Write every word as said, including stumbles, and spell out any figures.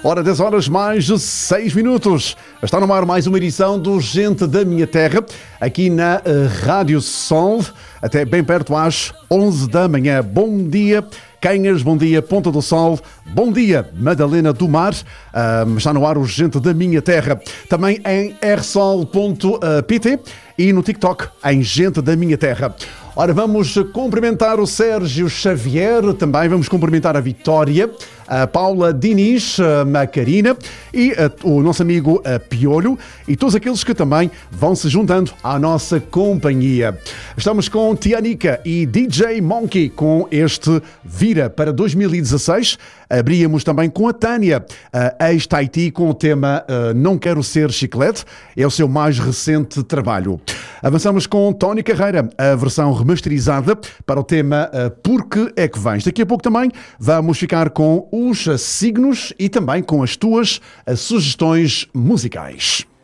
Ora, dez horas mais de seis minutos. Está no ar mais uma edição do Gente da Minha Terra, aqui na uh, Rádio Sol, até bem perto às onze da manhã. Bom dia, Canhas, bom dia, Ponta do Sol, bom dia, Madalena do Mar. Uh, está no ar o Gente da Minha Terra. Também em r sol ponto p t e no TikTok em Gente da Minha Terra. Ora, vamos cumprimentar o Sérgio Xavier, também vamos cumprimentar a Vitória, a Paula Diniz, a Macarina e a, o nosso amigo a Piolho e todos aqueles que também vão se juntando à nossa companhia. Estamos com Tianica e D J Monkey com este Vira para dois mil e dezasseis. Abríamos também com a Tânia, a ex-Tahiti, com o tema uh, Não Quero Ser Chiclete. É o seu mais recente trabalho. Avançamos com Tony Carreira, a versão remasterizada para o tema uh, Porque é que Vens. Daqui a pouco também vamos ficar com os signos e também com as tuas uh, sugestões musicais.